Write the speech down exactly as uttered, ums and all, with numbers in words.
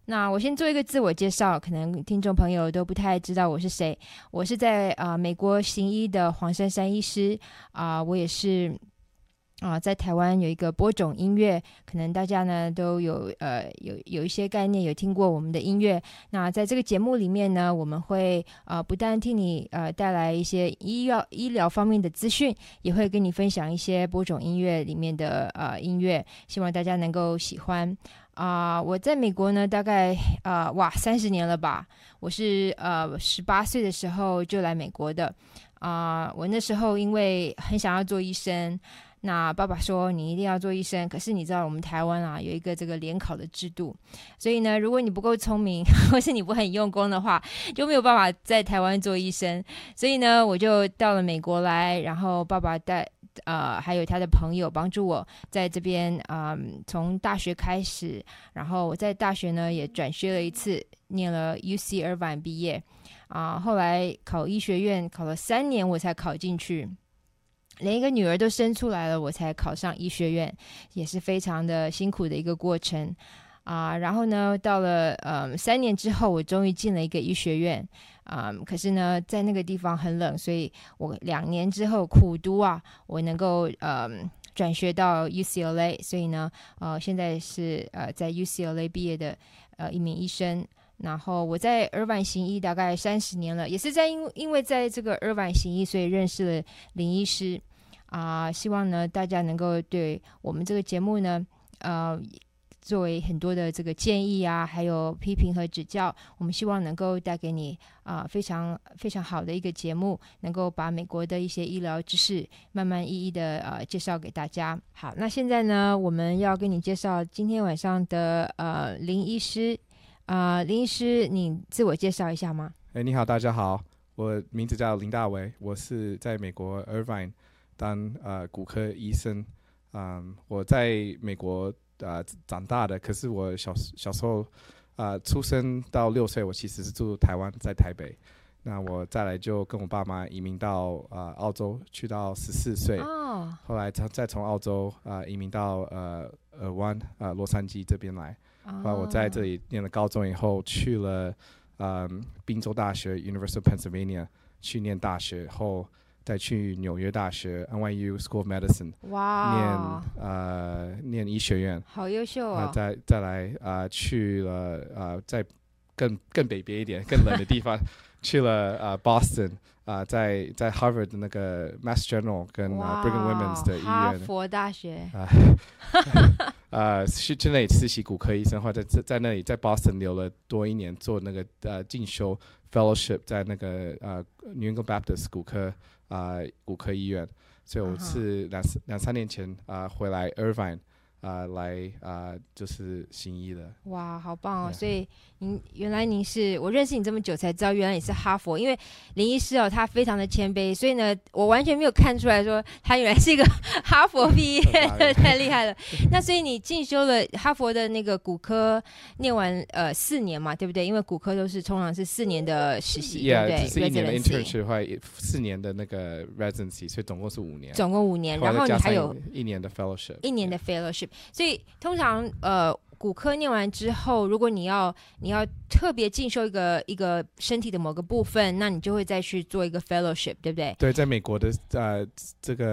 那我先做一个自我介绍，可能听众朋友都不太知道我是谁。我是在呃美国行医的黄珊珊医师啊、呃，我也是啊、呃，在台湾有一个播种音乐，可能大家呢都有呃有有一些概念，有听过我们的音乐。那在这个节目里面呢，我们会呃不但替你呃带来一些医药医疗方面的资讯，也会跟你分享一些播种音乐里面的呃音乐，希望大家能够喜欢。啊、呃，我在美国呢，大概呃哇三十年了吧。我是呃十八岁的时候就来美国的。啊、呃，我那时候因为很想要做医生，那爸爸说你一定要做医生，可是你知道我们台湾啊有一个这个联考的制度，所以呢，如果你不够聪明，或是你不很用功的话，就没有办法在台湾做医生。所以呢，我就到了美国来，然后爸爸带。呃，还有他的朋友帮助我在这边，嗯，从大学开始，然后我在大学呢也转学了一次，念了 U C Irvine 毕业，啊、呃，后来考医学院考了三年我才考进去，连一个女儿都生出来了，我才考上医学院，也是非常的辛苦的一个过程啊、呃。然后呢，到了呃三年之后，我终于进了一个医学院。嗯，可是呢，在那个地方很冷，所以我两年之后苦读啊，我能够嗯转学到 U C L A， 所以呢，呃，现在是呃在 U C L A 毕业的呃一名医生。然后我在 Irvine 行医大概三十年了，也是在因因为在这个 Irvine 行医，所以认识了林医师啊、呃。希望呢大家能够对我们这个节目呢，呃。作为很多的这个建议啊，还有批评和指教，我们希望能够带给你啊、呃、非常非常好的一个节目，能够把美国的一些医疗知识慢慢一一的呃介绍给大家。好，那现在呢，我们要跟你介绍今天晚上的呃林医师啊、呃，林医师，你自我介绍一下吗？ 哎，你好，大家好，我名字叫林大为，我是在美国 Irvine 当呃骨科医生，嗯，我在美国。呃，长大的，可是我小小时候，呃，出生到六岁，我其实是住台湾，在台北。那我再来就跟我爸妈移民到呃澳洲，去到十四岁。 哦。 后来再从澳洲呃移民到呃尔湾呃洛杉矶这边来。 哦。 后来我在这里念了高中以后，去了呃宾州大学 University of Pennsylvania 去念大学后。再去纽约大学 N Y U School of Medicine， 哇， 念呃念医学院， 好优秀啊、 哦呃！再再来呃去了呃在更更北边一点、更冷的地方，去了呃 Boston， 啊、呃、在在 Harvard 的那个 Mass General 跟、呃、Brigham Women's 的医院， 哈佛大学啊呃去去那里实习骨科医生，或者在在那里在 Boston 留了多一年，做那个呃进修 fellowship 在那个呃 New England Baptist 骨科。啊、呃，骨科医院，所以我是两、uh-huh. 两三年前啊、呃、回来 Irvine 啊、呃、来啊、呃、就是行医的。 哇，好棒哦！ Yeah. 所以您原来您是我认识你这么久才知道，原来你是哈佛。因为林医师哦，他非常的谦卑，所以呢，我完全没有看出来说他原来是一个哈佛毕业的，太厉害了。那所以你进修了哈佛的那个骨科，念完呃四年嘛，对不对？因为骨科都是通常是四年的实习， yeah, 对不对？ 只是一年的 internship 的话，四年的那个 residency， 所以总共是五年。 总共五年，然后你还有一年的 fellowship， 一年的 fellowship。所以通常呃。骨科念完之后，如果你要你要特别进修一个一个身体的某个部分，那你就会再去做一个 fellowship， 对不对？ 对，在美国的呃这个